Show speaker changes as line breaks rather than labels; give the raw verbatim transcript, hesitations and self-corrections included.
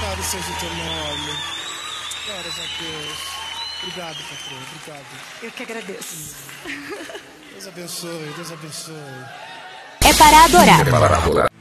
Louvado seja o teu nome. Glórias a Deus. Obrigado, patrão. Obrigado.
Eu que agradeço.
Deus abençoe. Deus abençoe.
É para adorar.
É para adorar.